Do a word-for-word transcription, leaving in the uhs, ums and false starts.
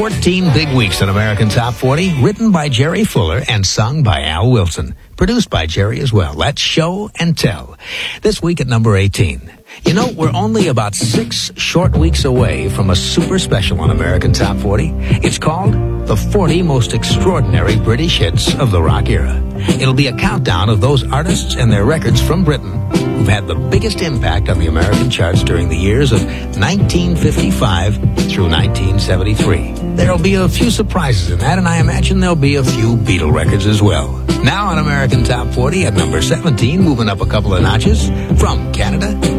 fourteen big weeks in American Top forty, written by Jerry Fuller and sung by Al Wilson. Produced by Jerry as well. That's Show and Tell. This week at number eighteen. You know, we're only about six short weeks away from a super special on American Top forty. It's called The forty Most Extraordinary British Hits of the Rock Era. It'll be a countdown of those artists and their records from Britain who've had the biggest impact on the American charts during the years of nineteen fifty-five through nineteen seventy-three. There'll be a few surprises in that, and I imagine there'll be a few Beatle records as well. Now on American Top forty at number seventeen, moving up a couple of notches, from Canada